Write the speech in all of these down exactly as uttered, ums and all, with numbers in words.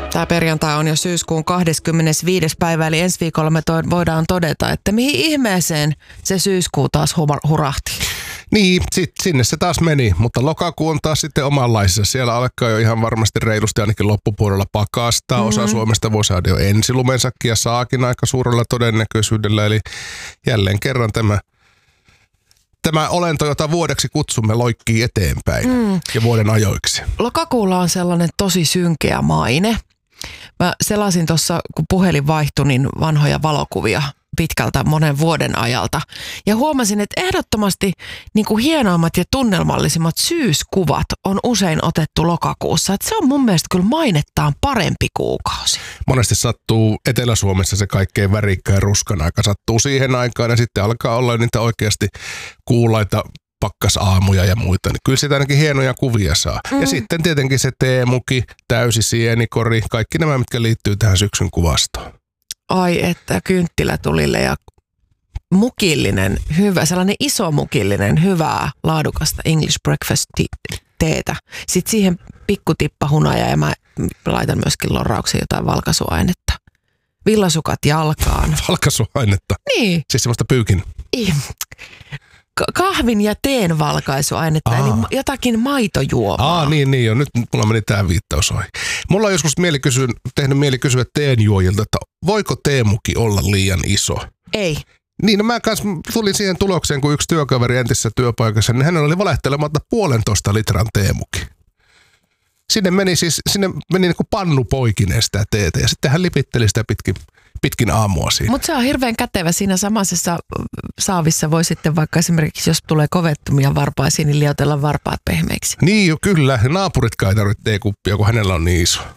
Tämä perjantai on jo syyskuun kahdeskymmenesviides päivä, eli ensi viikolla me to- voidaan todeta, että mihin ihmeeseen se syyskuu taas hu- hurahti. Niin, sit, sinne se taas meni, mutta lokakuu on taas sitten omanlaisissa. Siellä alkaa jo ihan varmasti reilusti ainakin loppupuolella pakastaa. Mm-hmm. Osa Suomesta voi saada jo ensilumensakin ja saakin aika suurella todennäköisyydellä. Eli jälleen kerran tämä, tämä olento, jota vuodeksi kutsumme, loikkii eteenpäin mm. ja vuoden ajoiksi. Lokakuulla on sellainen tosi synkeä maine. Mä selasin tuossa, kun puhelin vaihtui, niin vanhoja valokuvia pitkältä monen vuoden ajalta. Ja huomasin, että ehdottomasti niin kuin hienoimmat ja tunnelmallisimmat syyskuvat on usein otettu lokakuussa. Että se on mun mielestä kyllä mainettaan parempi kuukausi. Monesti sattuu Etelä-Suomessa se kaikkein värikkäin ruskan aika. Sattuu siihen aikaan ja sitten alkaa olla niitä oikeasti kuulaita pakkasaamuja ja muita. Niin kyllä sitä ainakin hienoja kuvia saa. Mm. Ja sitten tietenkin se teemuki, täysi sienikori, kaikki nämä, mitkä liittyy tähän syksyn kuvastoon. Ai että kynttilätulille ja mukillinen, hyvä, sellainen iso mukillinen, hyvää, laadukasta English breakfast teetä. Sitten siihen pikkutippa hunaja ja mä laitan myöskin lorrauksen jotain valkaisuainetta. Villasukat jalkaan. Valkaisuainetta? Niin. Siis semmoista pyykin? Kahvin ja teen valkaisuainetta, Aa. eli jotakin maitojuomaa. Aa, niin, niin jo. Nyt mulla meni tää viittaus ohi. Mulla on joskus mieli kysyä, tehnyt mieli kysyä teenjuojilta, että voiko teemuki olla liian iso? Ei. Niin, no mä kanssa tulin siihen tulokseen, kun yksi työkaveri entisessä työpaikassa, niin hänellä oli valehtelematta puolentoista litran teemuki. Sinne meni siis, sinne meni niin kuin pannu poikineen sitä teetä ja sitten hän lipitteli sitä pitkin, pitkin aamua siinä. Mutta se on hirveän kätevä siinä samaisessa saavissa. Voi sitten vaikka esimerkiksi, jos tulee kovettumia varpaisiin, niin liotella varpaat pehmeiksi. Niin jo, kyllä. Naapuritkaan ei tarvitse teekuppia, kun hänellä on niin iso.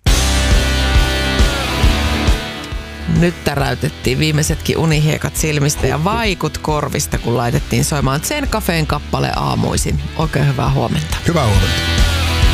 Nyt täräytettiin viimeisetkin unihiekat silmistä ja vaikut korvista, kun laitettiin soimaan Zen Cafeen kappale aamuisin. Oikein hyvää huomenta. Hyvää huomenta.